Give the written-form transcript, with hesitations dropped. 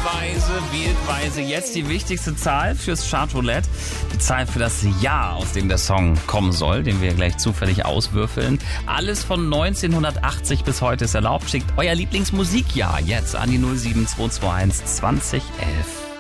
wähltweise jetzt die wichtigste Zahl fürs Chartroulette. Die Zahl für das Jahr, aus dem der Song kommen soll, den wir gleich zufällig auswürfeln. Alles von 1980 bis heute ist erlaubt. Schickt euer Lieblingsmusikjahr jetzt an die 07221 2011.